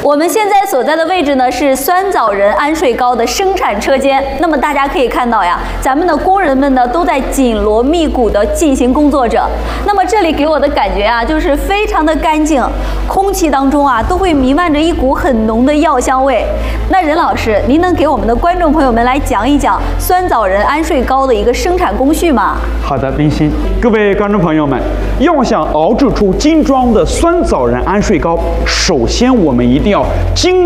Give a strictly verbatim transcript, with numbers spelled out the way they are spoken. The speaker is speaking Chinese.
我们现在所在的位置呢是酸枣仁安睡膏的生产车间。那么大家可以看到呀，咱们的工人们呢都在紧锣密鼓地进行工作着。那么这里给我的感觉啊，就是非常的干净，空气当中啊都会弥漫着一股很浓的药香味。那任老师，您能给我们的观众朋友们来讲一讲酸枣仁安睡膏的一个生产工序吗？ 好的，冰心，各位观众朋友们，要想熬制出精装的酸枣仁安睡膏，首先我们一定要精